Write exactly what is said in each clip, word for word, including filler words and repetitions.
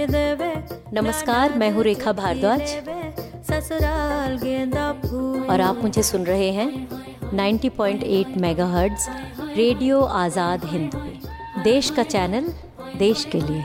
नमस्कार, मैं हूँ रेखा भारद्वाज और आप मुझे सुन रहे हैं नब्बे पॉइंट आठ मेगाहर्ट्ज़ रेडियो आज़ाद हिंद पे, देश का चैनल देश के लिए।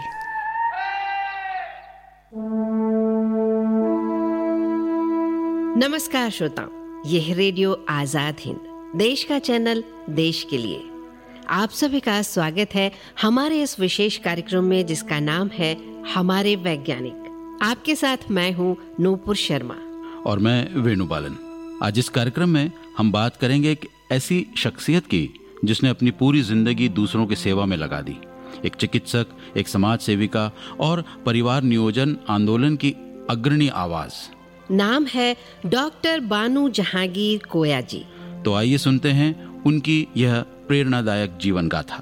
नमस्कार श्रोताओ, यह रेडियो आज़ाद हिंद, देश का चैनल देश के लिए। आप सभी का स्वागत है हमारे इस विशेष कार्यक्रम में जिसका नाम है हमारे वैज्ञानिक। आपके साथ मैं हूँ नूपुर शर्मा और मैं वेणुबालन। आज इस कार्यक्रम में हम बात करेंगे एक ऐसी शख्सियत की जिसने अपनी पूरी जिंदगी दूसरों की सेवा में लगा दी। एक चिकित्सक, एक समाज सेविका और परिवार नियोजन आंदोलन की अग्रणी आवाज। नाम है डॉक्टर बानू जहांगीर कोया जी। तो आइए सुनते हैं उनकी यह प्रेरणादायक जीवन गाथा।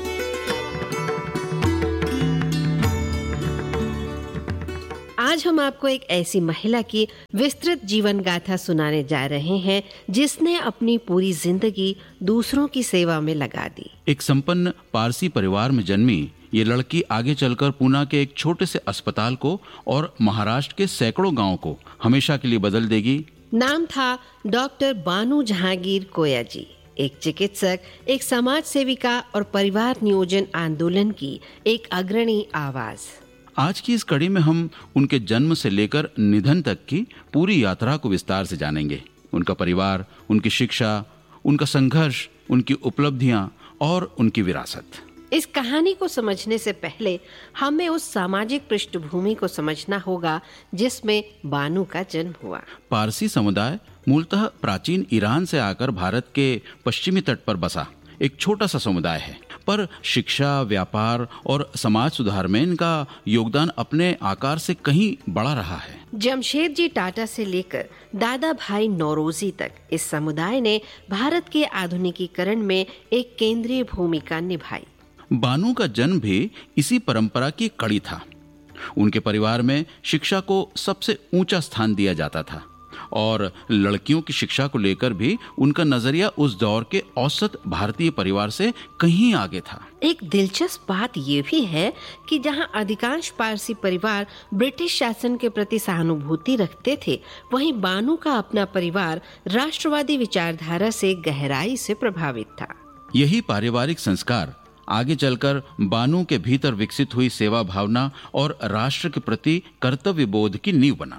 आज हम आपको एक ऐसी महिला की विस्तृत जीवन गाथा सुनाने जा रहे हैं जिसने अपनी पूरी जिंदगी दूसरों की सेवा में लगा दी। एक संपन्न पारसी परिवार में जन्मी ये लड़की आगे चलकर पूना के एक छोटे से अस्पताल को और महाराष्ट्र के सैकड़ों गांवों को हमेशा के लिए बदल देगी। नाम था डॉक्टर बानू जहांगीर कोया जी। एक चिकित्सक, एक समाज सेविका और परिवार नियोजन आंदोलन की एक अग्रणी आवाज। आज की इस कड़ी में हम उनके जन्म से लेकर निधन तक की पूरी यात्रा को विस्तार से जानेंगे। उनका परिवार, उनकी शिक्षा, उनका संघर्ष, उनकी उपलब्धियां और उनकी विरासत। इस कहानी को समझने से पहले हमें उस सामाजिक पृष्ठभूमि को समझना होगा जिसमें बानू का जन्म हुआ। पारसी समुदाय मूलतः प्राचीन ईरान से आकर भारत के पश्चिमी तट पर बसा एक छोटा सा समुदाय है, पर शिक्षा, व्यापार और समाज सुधार में इनका योगदान अपने आकार से कहीं बड़ा रहा है। जमशेदजी टाटा से लेकर दादा भाई नौरोजी तक इस समुदाय ने भारत के आधुनिकीकरण में एक केंद्रीय भूमिका निभाई। बानू का जन्म भी इसी परंपरा की कड़ी था। उनके परिवार में शिक्षा को सबसे ऊंचा स्थान दिया जाता था और लड़कियों की शिक्षा को लेकर भी उनका नजरिया उस दौर के औसत भारतीय परिवार से कहीं आगे था। एक दिलचस्प बात यह भी है कि जहां अधिकांश पारसी परिवार ब्रिटिश शासन के प्रति सहानुभूति रखते थे, वहीं बानू का अपना परिवार राष्ट्रवादी विचारधारा से गहराई से प्रभावित था। यही पारिवारिक संस्कार आगे चलकर बानू के भीतर विकसित हुई सेवा भावना और राष्ट्र के प्रति कर्तव्य बोध की नींव बना।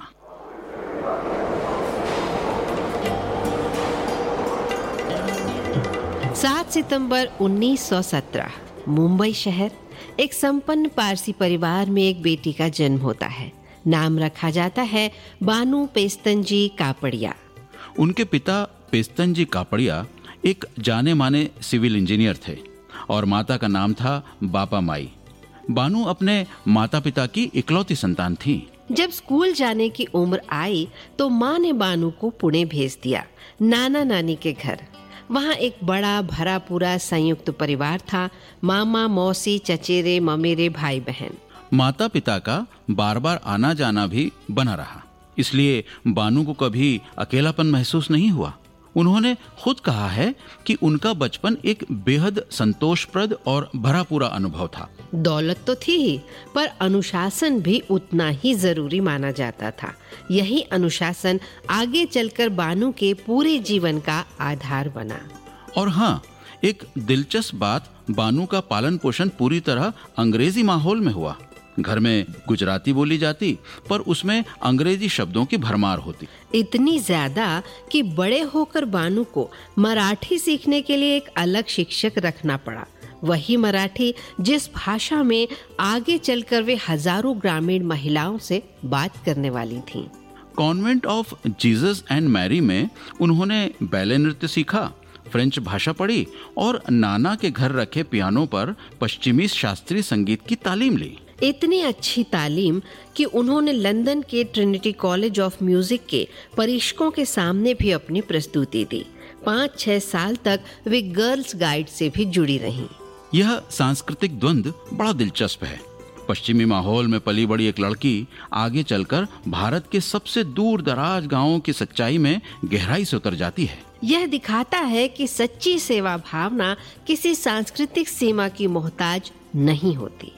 सात सितंबर उन्नीस सौ सत्रह मुंबई शहर, एक संपन्न पारसी परिवार में एक बेटी का जन्म होता है। नाम रखा जाता है बानू पेस्तनजी कापड़िया। उनके पिता पेस्तनजी कापड़िया एक जाने माने सिविल इंजीनियर थे और माता का नाम था बापा माई। बानू अपने माता पिता की इकलौती संतान थी। जब स्कूल जाने की उम्र आई तो माँ ने बानू को पुणे भेज दिया, नाना नानी के घर। वहाँ एक बड़ा भरा पूरा संयुक्त परिवार था, मामा, मौसी, चचेरे, ममेरे, भाई बहन। माता पिता का बार बार आना जाना भी बना रहा, इसलिए बानू को कभी अकेलापन महसूस नहीं हुआ। उन्होंने खुद कहा है कि उनका बचपन एक बेहद संतोषप्रद और भरा पूरा अनुभव था। दौलत तो थी ही, पर अनुशासन भी उतना ही जरूरी माना जाता था। यही अनुशासन आगे चलकर बानू के पूरे जीवन का आधार बना। और हाँ, एक दिलचस्प बात, बानू का पालन पोषण पूरी तरह अंग्रेजी माहौल में हुआ। घर में गुजराती बोली जाती, पर उसमें अंग्रेजी शब्दों की भरमार होती। इतनी ज्यादा कि बड़े होकर बानू को मराठी सीखने के लिए एक अलग शिक्षक रखना पड़ा। वही मराठी जिस भाषा में आगे चलकर वे हजारों ग्रामीण महिलाओं से बात करने वाली थीं। Convent of Jesus and Mary में उन्होंने बैले नृत्य सीखा, फ्रेंच भाषा पढ़ी और नाना के घर रखे पियानो पर पश्चिमी शास्त्रीय संगीत की तालीम ली। इतनी अच्छी तालीम कि उन्होंने लंदन के ट्रिनिटी कॉलेज ऑफ म्यूजिक के परीक्षकों के सामने भी अपनी प्रस्तुति दी। पाँच छह साल तक वे गर्ल्स गाइड से भी जुड़ी रहीं। यह सांस्कृतिक द्वंद्व बड़ा दिलचस्प है। पश्चिमी माहौल में पली बड़ी एक लड़की आगे चलकर भारत के सबसे दूर दराज गांवों की सच्चाई में गहराई से उतर जाती है। यह दिखाता है कि सच्ची सेवा भावना किसी सांस्कृतिक सीमा की मोहताज नहीं होती।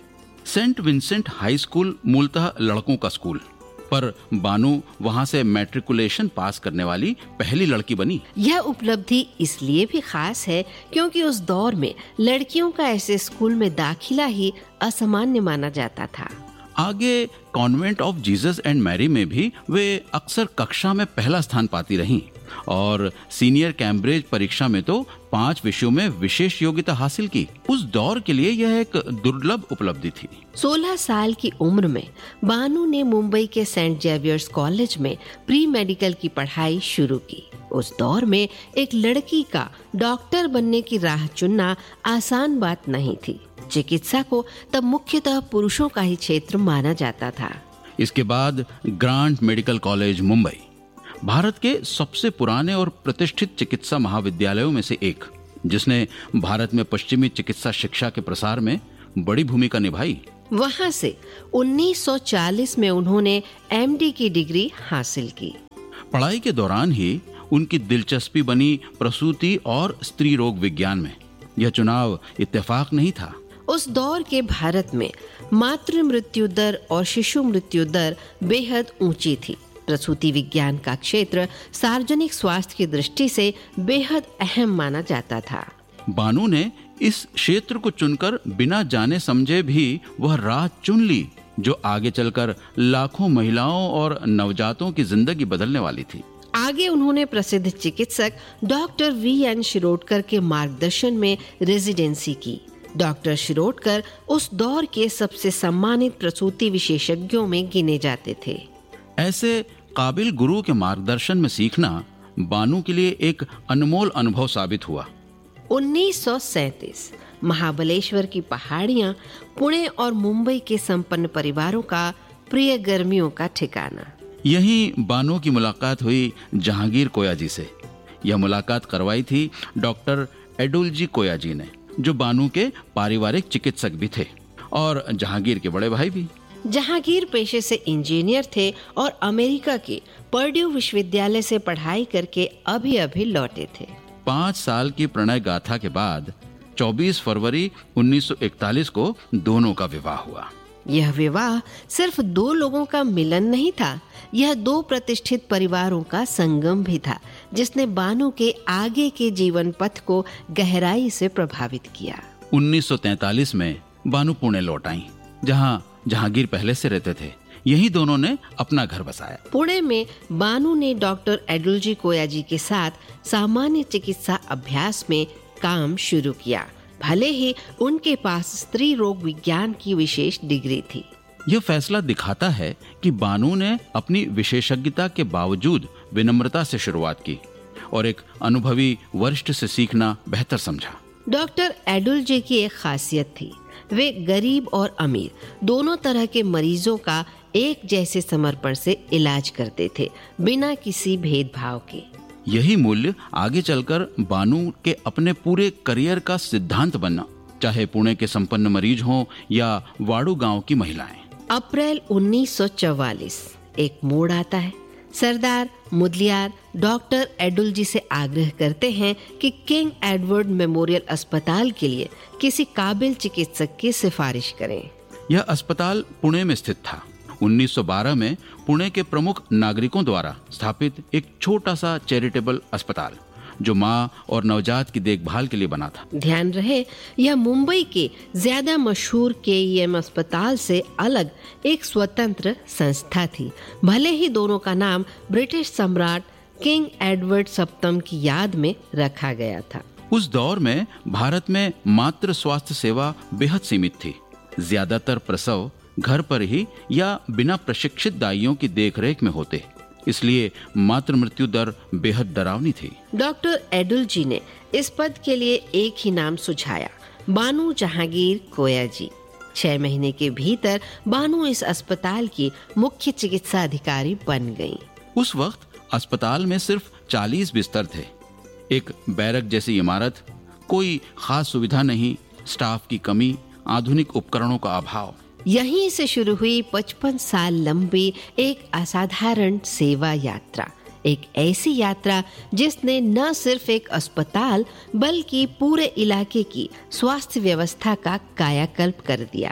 सेंट विंसेंट हाई स्कूल मूलतः लड़कों का स्कूल, पर बानू वहां से मैट्रिकुलेशन पास करने वाली पहली लड़की बनी। यह उपलब्धि इसलिए भी खास है क्योंकि उस दौर में लड़कियों का ऐसे स्कूल में दाखिला ही असामान्य माना जाता था। आगे convent of Jesus and Mary में भी वे अक्सर कक्षा में पहला स्थान पाती रहीं और सीनियर कैम्ब्रिज परीक्षा में तो पांच विषयों में विशेष योग्यता हासिल की। उस दौर के लिए यह एक दुर्लभ उपलब्धि थी। सोलह साल की उम्र में बानू ने मुंबई के सेंट जेवियर्स कॉलेज में प्री मेडिकल की पढ़ाई शुरू की। उस दौर में एक लड़की का डॉक्टर बनने की राह चुनना आसान बात नहीं थी। चिकित्सा को तब मुख्यतः पुरुषों का ही क्षेत्र माना जाता था। इसके बाद grant medical college Mumbai Bharat के सबसे पुराने और प्रतिष्ठित चिकित्सा महाविद्यालयों में से एक, जिसने भारत में पश्चिमी चिकित्सा शिक्षा के प्रसार में बड़ी भूमिका निभाई। वहां से उन्नीस सौ चालीस में उन्होंने एमडी की डिग्री हासिल की। पढ़ाई के दौरान ही उनकी दिलचस्पी बनी प्रसूति और स्त्री रोग विज्ञान में। यह चुनाव इत्तेफाक नहीं था। उस दौर के भारत में मातृ मृत्यु दर और शिशु मृत्यु दर बेहद ऊंची थी। प्रसूति विज्ञान का क्षेत्र सार्वजनिक स्वास्थ्य की दृष्टि से बेहद अहम माना जाता था। बानू ने इस क्षेत्र को चुनकर बिना जाने समझे भी वह राह चुन ली जो आगे चलकर लाखों महिलाओं और नवजातों की जिंदगी बदलने वाली थी। आगे उन्होंने प्रसिद्ध चिकित्सक डॉक्टर वी एन शिरोडकर के मार्गदर्शन में रेजिडेंसी की। डॉक्टर शिरोडकर उस दौर के सबसे सम्मानित प्रसूति विशेषज्ञों में गिने जाते थे। ऐसे काबिल गुरु के मार्गदर्शन में सीखना बानू के लिए एक अनमोल अनुभव साबित हुआ। उन्नीस सौ सैंतीस महाबलेश्वर की पहाड़ियां पुणे और मुंबई के संपन्न परिवारों का प्रिय गर्मियों का ठिकाना। यहीं बानू की मुलाकात हुई जहांगीर कोयाजी से। यह मुलाकात करवाई थी डॉक्टर एडुलजी कोयाजी ने, जो बानू के पारिवारिक चिकित्सक भी थे और जहांगीर के बड़े भाई भी। जहांगीर पेशे से इंजीनियर थे और अमेरिका के पर्ड्यू विश्वविद्यालय से पढ़ाई करके अभी अभी लौटे थे। पाँच साल की प्रणय गाथा के बाद चौबीस फरवरी उन्नीस सौ इकतालीस को दोनों का विवाह हुआ। यह विवाह सिर्फ दो लोगों का मिलन नहीं था, यह दो प्रतिष्ठित परिवारों का संगम भी था, जिसने बानू के आगे के जीवन पथ को गहराई से प्रभावित किया। उन्नीस सौ तैंतालीस में बानू पुणे लौट आई, जहां जहांगीर पहले से रहते थे। यही दोनों ने अपना घर बसाया। पुणे में बानू ने डॉक्टर एडुलजी कोयाजी के साथ सामान्य चिकित्सा अभ्यास में काम शुरू किया, भले ही उनके पास स्त्री रोग विज्ञान की विशेष डिग्री थी। यह फैसला दिखाता है कि बानू ने अपनी विशेषज्ञता के बावजूद विनम्रता से शुरुआत की और एक अनुभवी वरिष्ठ से सीखना बेहतर समझा। डॉक्टर एडुलजी की एक खासियत थी, वे गरीब और अमीर दोनों तरह के मरीजों का एक जैसे समर्पण से इलाज करते थे, बिना किसी भेदभाव के। यही मूल्य आगे चलकर बानू के अपने पूरे करियर का सिद्धांत बनना, चाहे पुणे के संपन्न मरीज हों या वाड़ू गांव की महिलाएं। अप्रैल उन्नीस सौ चौवालीस एक मोड़ आता है। सरदार मुदलियार डॉक्टर एडुलजी से आग्रह करते हैं कि किंग एडवर्ड मेमोरियल अस्पताल के लिए किसी काबिल चिकित्सक की सिफारिश करें। यह अस्पताल पुणे में स्थित था। उन्नीस सौ बारह में पुणे के प्रमुख नागरिकों द्वारा स्थापित एक छोटा सा चैरिटेबल अस्पताल, जो माँ और नवजात की देखभाल के लिए बना था। ध्यान रहे, यह मुंबई के ज्यादा मशहूर के ई एम अस्पताल से अलग एक स्वतंत्र संस्था थी, भले ही दोनों का नाम ब्रिटिश सम्राट किंग एडवर्ड सप्तम की याद में रखा गया था। उस दौर में भारत में मातृ स्वास्थ्य सेवा बेहद सीमित थी। ज्यादातर प्रसव घर पर ही या बिना प्रशिक्षित दाइयों की देखरेख में होते, इसलिए मातृ मृत्यु दर बेहद डरावनी थी। डॉक्टर एडुलजी ने इस पद के लिए एक ही नाम सुझाया, बानू जहांगीर कोयाजी। छह महीने के भीतर बानू इस अस्पताल की मुख्य चिकित्सा अधिकारी बन गईं। उस वक्त अस्पताल में सिर्फ चालीस बिस्तर थे, एक बैरक जैसी इमारत, कोई खास सुविधा नहीं, स्टाफ की कमी, आधुनिक उपकरणों का अभाव। यहीं से शुरू हुई पचपन साल लंबी एक असाधारण सेवा यात्रा, एक ऐसी यात्रा जिसने न सिर्फ एक अस्पताल बल्कि पूरे इलाके की स्वास्थ्य व्यवस्था का कायाकल्प कर दिया।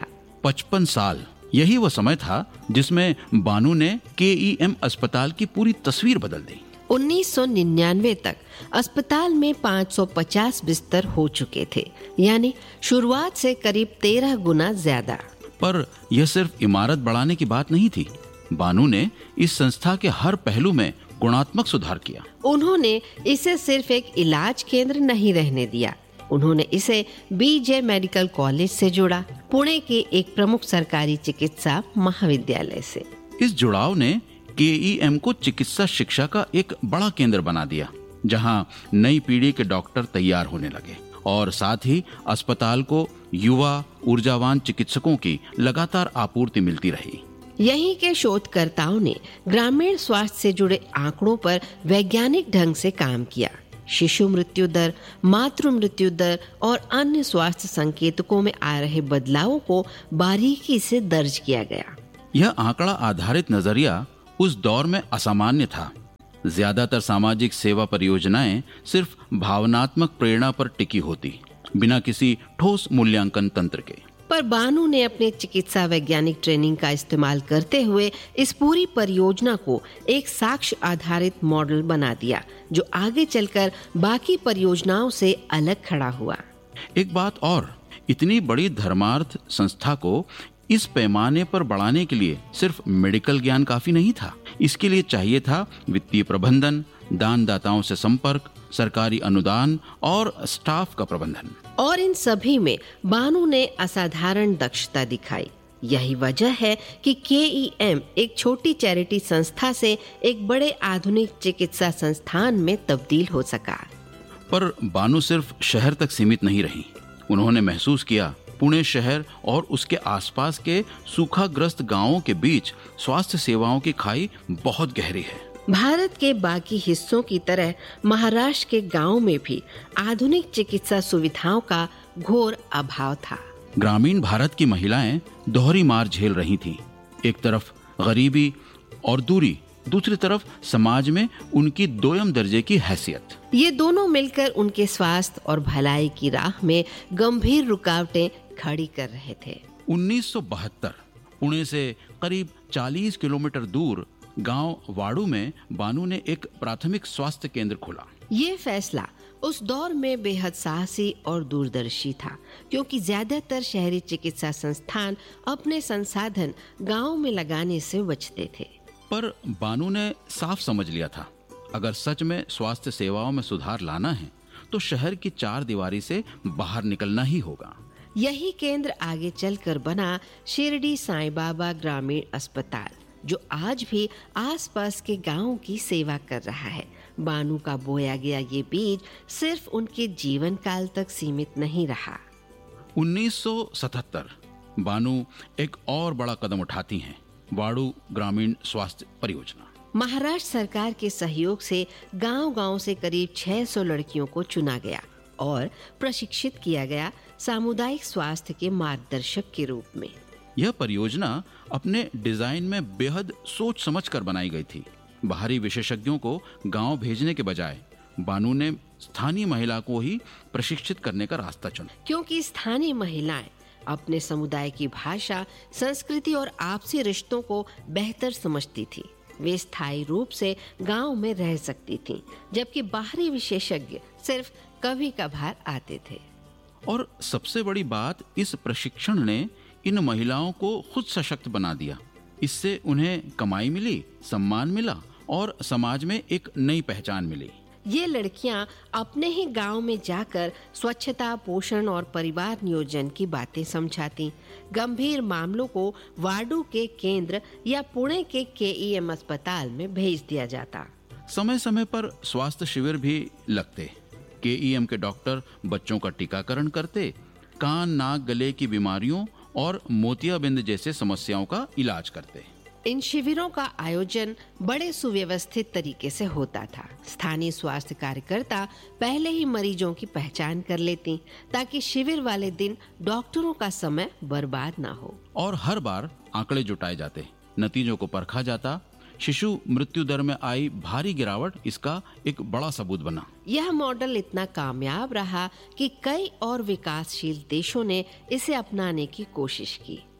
पचपन साल, यही वो समय था जिसमें बानू ने के ई एम अस्पताल की पूरी तस्वीर बदल दी। उन्नीस सौ निन्यानवे तक अस्पताल में पाँच सौ पचास बिस्तर हो चुके थे, यानी शुरुआत से करीब तेरह गुना ज्यादा। पर यह सिर्फ इमारत बढ़ाने की बात नहीं थी। बानू ने इस संस्था के हर पहलू में गुणात्मक सुधार किया। उन्होंने इसे सिर्फ एक इलाज केंद्र नहीं रहने दिया, उन्होंने इसे बीजे मेडिकल कॉलेज से जोड़ा, पुणे के एक प्रमुख सरकारी चिकित्सा महाविद्यालय से। इस जुड़ाव ने के ई एम को चिकित्सा शिक्षा का एक बड़ा केंद्र बना दिया, जहां नई पीढ़ी के डॉक्टर तैयार होने लगे और साथ ही अस्पताल को युवा ऊर्जावान चिकित्सकों की लगातार आपूर्ति मिलती रही। यहीं के शोधकर्ताओं ने ग्रामीण स्वास्थ्य से जुड़े आंकड़ों पर वैज्ञानिक ढंग से काम किया। शिशु मृत्यु दर, मातृ मृत्यु दर और अन्य स्वास्थ्य संकेतकों में आ रहे बदलावों को बारीकी से दर्ज किया गया। यह आंकड़ा आधारित नजरिया उस दौर में असामान्य था। ज्यादातर सामाजिक सेवा परियोजनाएं सिर्फ भावनात्मक प्रेरणा पर टिकी होती, बिना किसी ठोस मूल्यांकन तंत्र के। पर बानू ने अपने चिकित्सा वैज्ञानिक ट्रेनिंग का इस्तेमाल करते हुए इस पूरी परियोजना को एक साक्ष्य आधारित मॉडल बना दिया, जो आगे चलकर बाकी परियोजनाओं से अलग खड़ा हुआ। एक बात और, इतनी बड़ी धर्मार्थ संस्था को इस पैमाने पर बढ़ाने के लिए सिर्फ मेडिकल ज्ञान काफी नहीं था। इसके लिए चाहिए था वित्तीय प्रबंधन, दानदाताओं से संपर्क, सरकारी अनुदान और स्टाफ का प्रबंधन। और इन सभी में बानू ने असाधारण दक्षता दिखाई। यही वजह है कि के ई एम एक छोटी चैरिटी संस्था से एक बड़े आधुनिक चिकित्सा संस्थान में तब्दील हो सका। पर बानू सिर्फ शहर तक सीमित नहीं रही। उन्होंने महसूस किया पुणे शहर और उसके आसपास के सूखाग्रस्त गांवों के बीच स्वास्थ्य सेवाओं की खाई बहुत गहरी है। भारत के बाकी हिस्सों की तरह महाराष्ट्र के गांवों में भी आधुनिक चिकित्सा सुविधाओं का घोर अभाव था। ग्रामीण भारत की महिलाएं दोहरी मार झेल रही थीं। एक तरफ गरीबी और दूरी, दूसरी तरफ समाज में उनकी दोयम दर्जे की हैसियत। ये दोनों मिलकर उनके स्वास्थ्य और भलाई की राह में गंभीर रुकावटें खड़ी कर रहे थे। उन्नीस सौ बहत्तर पुणे से करीब चालीस किलोमीटर दूर गांव वाड़ू में बानू ने एक प्राथमिक स्वास्थ्य केंद्र खोला। ये फैसला उस दौर में बेहद साहसी और दूरदर्शी था, क्योंकि ज्यादातर शहरी चिकित्सा संस्थान अपने संसाधन गांव में लगाने से बचते थे। पर बानू ने साफ समझ लिया था, अगर सच में स्वास्थ्य सेवाओं में सुधार लाना है तो शहर की चार दीवारी से बाहर निकलना ही होगा। यही केंद्र आगे चलकर बना शिरडी साईं बाबा ग्रामीण अस्पताल, जो आज भी आसपास के गांवों की सेवा कर रहा है। बानू का बोया गया ये बीज सिर्फ उनके जीवन काल तक सीमित नहीं रहा। उन्नीस सौ सतहत्तर बानू एक और बड़ा कदम उठाती हैं, वाड़ू ग्रामीण स्वास्थ्य परियोजना। महाराष्ट्र सरकार के सहयोग से गांव-गांव से करीब छह सौ लड़कियों को चुना गया और प्रशिक्षित किया गया सामुदायिक स्वास्थ्य के मार्गदर्शक के रूप में। यह परियोजना अपने डिजाइन में बेहद सोच समझ कर बनाई गई थी। बाहरी विशेषज्ञों को गांव भेजने के बजाय बानू ने स्थानीय महिला को ही प्रशिक्षित करने का रास्ता चुना, क्योंकि स्थानीय महिलाएं अपने समुदाय की भाषा, संस्कृति और आपसी रिश्तों को बेहतर समझती थी। वे स्थायी रूप से गांव में रह सकती थीं, जबकि बाहरी विशेषज्ञ सिर्फ कभी कभार आते थे। और सबसे बड़ी बात, इस प्रशिक्षण ने इन महिलाओं को खुद सशक्त बना दिया। इससे उन्हें कमाई मिली, सम्मान मिला और समाज में एक नई पहचान मिली। ये लड़कियां अपने ही गांव में जाकर स्वच्छता, पोषण और परिवार नियोजन की बातें समझाती। गंभीर मामलों को वाड़ू के केंद्र या पुणे के के ई एम अस्पताल में भेज दिया जाता। समय समय पर स्वास्थ्य शिविर भी लगते। के ई एम के डॉक्टर बच्चों का टीकाकरण करते, कान, नाक, गले की बीमारियों और मोतियाबिंद जैसे समस्याओं का इलाज करते। इन शिविरों का आयोजन बड़े सुव्यवस्थित तरीके से होता था। स्थानीय स्वास्थ्य कार्यकर्ता पहले ही मरीजों की पहचान कर लेती, ताकि शिविर वाले दिन डॉक्टरों का समय बर्बाद ना हो। और हर बार आंकड़े जुटाए जाते, नतीजों को परखा जाता। शिशु मृत्यु दर में आई भारी गिरावट इसका एक बड़ा सबूत बना। यह मॉडल इतना कामयाब रहा कि कई और विकासशील देशों ने इसे अपनाने की कोशिश की।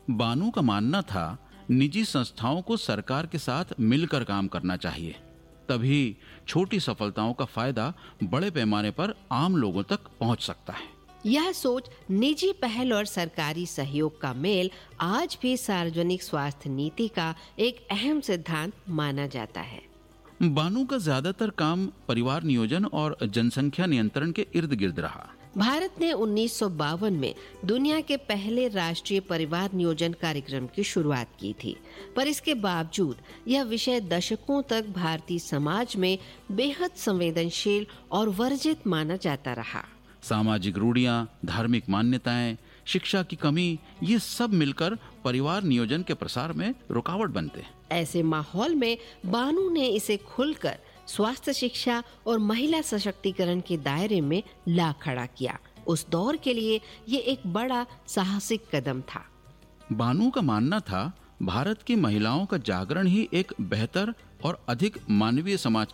बानू का मानना था निजी संस्थाओं को सरकार के साथ मिलकर काम करना चाहिए, तभी छोटी सफलताओं का फायदा बड़े पैमाने पर आम लोगों तक पहुंच सकता है। यह सोच, निजी पहल और सरकारी सहयोग का मेल आज भी सार्वजनिक स्वास्थ्य नीति का एक अहम सिद्धांत माना जाता है। बानू का ज्यादातर काम परिवार नियोजन और जनसंख्या नियंत्रण के इर्द गिर्द रहा। भारत ने उन्नीस सौ बावन में दुनिया के पहले राष्ट्रीय परिवार नियोजन कार्यक्रम की शुरुआत की थी, पर इसके बावजूद यह विषय दशकों तक भारतीय समाज में बेहद संवेदनशील और वर्जित माना जाता रहा। सामाजिक रूढ़ियां, धार्मिक मान्यताएं, शिक्षा की कमी, ये सब मिलकर परिवार नियोजन के प्रसार में रुकावट बनते। ऐसे माहौल में बानू ने इसे खुलकर स्वास्थ्य शिक्षा और महिला सशक्तिकरण के दायरे में ला खड़ा किया। उस दौर के लिए ये एक बड़ा साहसिक कदम था। बानू का मानना था भारत की महिलाओं का जागरण ही एक बेहतर और अधिक मानवीय समाज